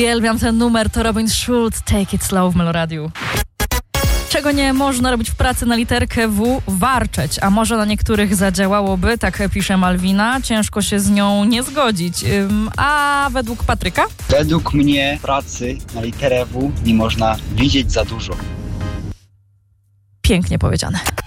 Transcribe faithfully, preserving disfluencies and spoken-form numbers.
Uwielbiam ten numer, to Robin Schulz, Take It Slow w Meloradiu. Czego nie można robić w pracy na literkę W? Warczeć. A może na niektórych zadziałałoby, tak pisze Malwina, ciężko się z nią nie zgodzić. Ym, a według Patryka? Według mnie w pracy na literę W nie można widzieć za dużo. Pięknie powiedziane.